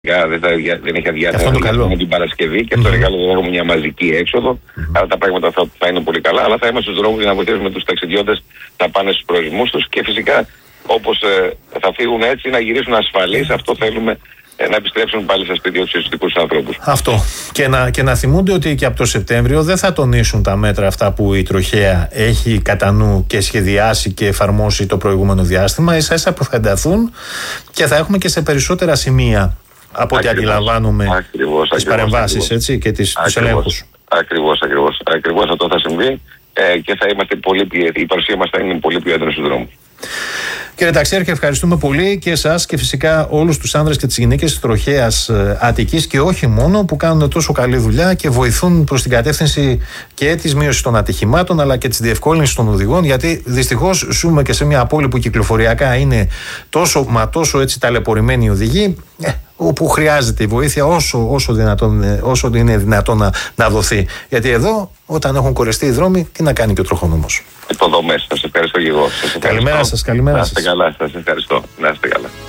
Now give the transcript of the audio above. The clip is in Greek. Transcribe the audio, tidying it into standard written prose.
δεν έχει αδειάσει την Παρασκευή και αυτό είναι καλό, δεν έχουμε μια μαζική έξοδο. Άρα τα πράγματα θα είναι πολύ καλά, αλλά θα είμαστε στους δρόμους για να βοηθήσουμε τους ταξιδιώτες να πάνε στους προορισμούς τους και φυσικά όπως θα φύγουν έτσι να γυρίσουν ασφαλείς. Αυτό θέλουμε, να επιστρέψουν πάλι στα σπίτια τους δικούς τους ανθρώπους. Αυτό. Και να θυμούνται ότι και από το Σεπτέμβριο δεν θα τονίσουν τα μέτρα αυτά που η τροχέα έχει κατά νου και σχεδιάσει και εφαρμόσει το προηγούμενο διάστημα. Ίσα-ίσα που θα ενταθούν και θα έχουμε και σε περισσότερα σημεία από ό,τι αντιλαμβάνουμε τις παρεμβάσεις και τους ελέγχους. Ακριβώς αυτό θα συμβεί και θα είμαστε η παρουσία μας θα είναι πολύ πιο έντονη στους δρόμους. Κύριε Ταξιάρχη, ευχαριστούμε πολύ και εσάς και φυσικά όλους τους άνδρες και τις γυναίκες της τροχέας Αττικής και όχι μόνο, που κάνουν τόσο καλή δουλειά και βοηθούν προς την κατεύθυνση και της μείωσης των ατυχημάτων αλλά και της διευκόλυνσης των οδηγών, γιατί δυστυχώς ζούμε και σε μια πόλη που κυκλοφοριακά είναι τόσο έτσι ταλαιπωρημένοι οι οδηγοί, όπου χρειάζεται η βοήθεια όσο είναι δυνατόν να δοθεί. Γιατί εδώ, όταν έχουν κορεστεί οι δρόμοι, τι να κάνει και ο τροχόνομος. Υποδομές. Σας ευχαριστώ και εγώ. Καλημέρα σας. Να είστε καλά. Σας ευχαριστώ. Να είστε καλά.